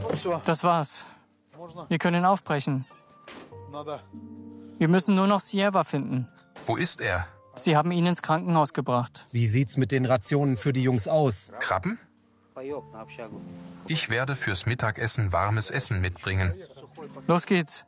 Das war's. Wir können aufbrechen. Wir müssen nur noch Sierva finden. Wo ist er? Sie haben ihn ins Krankenhaus gebracht. Wie sieht's mit den Rationen für die Jungs aus? Krabben? Ich werde fürs Mittagessen warmes Essen mitbringen. Los geht's.